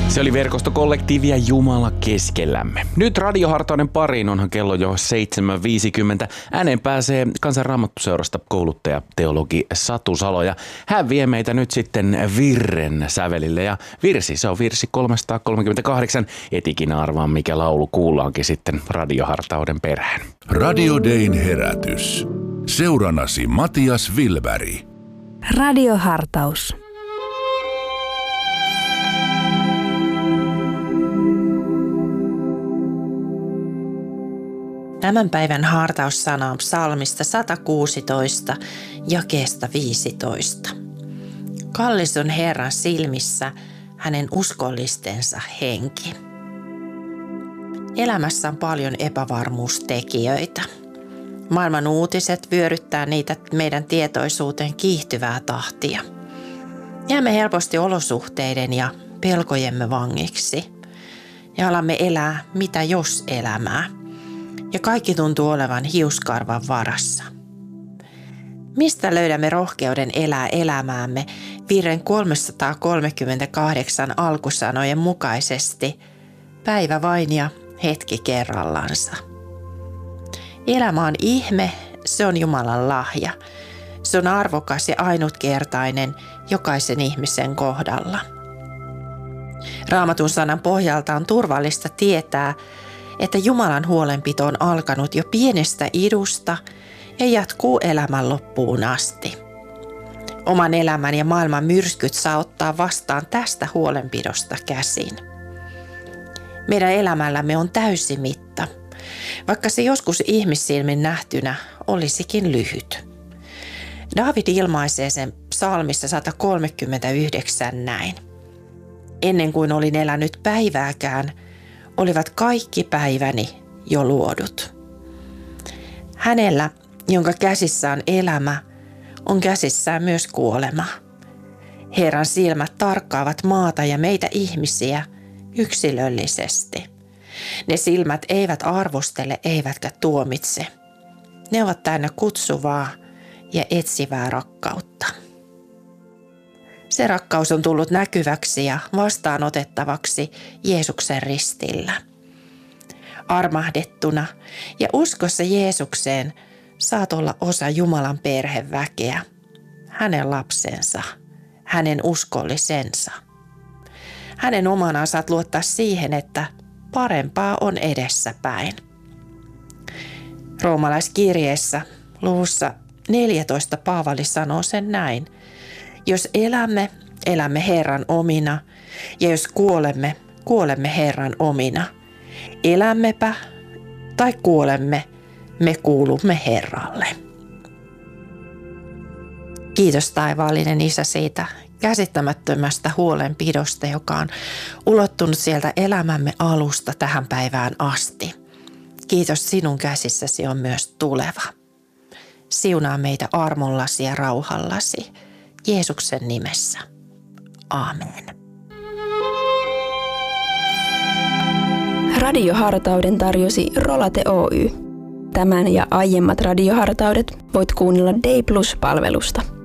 Se oli verkostokollektiivia Jumala keskellämme. Nyt Radiohartauden pariin, onhan kello jo 7.50. Ääneen pääsee Kansanraamattuseurasta kouluttaja teologi Satu Salo. Ja hän vie meitä nyt sitten virren sävelille. Ja se on virsi 338. Etikin arvaan, mikä laulu kuullaankin sitten Radiohartauden perään. Radio Dayn herätys. Seuranasi Matias Wilberg. Radiohartaus. Tämän päivän hartaussana on psalmista 116, jakeesta 15. Kallis on Herran silmissä hänen uskollistensa henki. Elämässä on paljon epävarmuustekijöitä. Maailman uutiset vyöryttää niitä meidän tietoisuuteen kiihtyvää tahtia. Jäämme helposti olosuhteiden ja pelkojemme vangiksi ja alamme elää mitä jos elämää. Ja kaikki tuntuu olevan hiuskarvan varassa. Mistä löydämme rohkeuden elää elämäämme virren 338 alkusanojen mukaisesti, päivä vain ja hetki kerrallansa? Elämä on ihme, se on Jumalan lahja. Se on arvokas ja ainutkertainen jokaisen ihmisen kohdalla. Raamatun sanan pohjalta on turvallista tietää, että Jumalan huolenpito on alkanut jo pienestä idusta ja jatkuu elämän loppuun asti. Oman elämän ja maailman myrskyt saa ottaa vastaan tästä huolenpidosta käsin. Meidän elämällämme on täysi mitta, vaikka se joskus ihmissilmin nähtynä olisikin lyhyt. Daavid ilmaisee sen psalmissa 139 näin. Ennen kuin olin elänyt päivääkään, olivat kaikki päiväni jo luodut. Hänellä, jonka käsissä on elämä, on käsissään myös kuolema. Herran silmät tarkkaavat maata ja meitä ihmisiä yksilöllisesti. Ne silmät eivät arvostele eivätkä tuomitse. Ne ovat täynnä kutsuvaa ja etsivää rakkautta. Se rakkaus on tullut näkyväksi ja vastaanotettavaksi Jeesuksen ristillä. Armahdettuna ja uskossa Jeesukseen saat olla osa Jumalan perheväkeä, hänen lapsensa, hänen uskollisensa. Hänen omanaan saat luottaa siihen, että parempaa on edessäpäin. Roomalaiskirjeessä luvussa 14 Paavali sanoo sen näin. Jos elämme, elämme Herran omina, ja jos kuolemme, kuolemme Herran omina. Elämmepä tai kuolemme, me kuulumme Herralle. Kiitos taivaallinen Isä siitä käsittämättömästä huolenpidosta, joka on ulottunut sieltä elämämme alusta tähän päivään asti. Kiitos, sinun käsissäsi on myös tuleva. Siunaa meitä armollasi ja rauhallasi. Jeesuksen nimessä. Aamen. Radiohartauden tarjosi Rolate Oy. Tämän ja aiemmat radiohartaudet voit kuunnella Day Plus-palvelusta.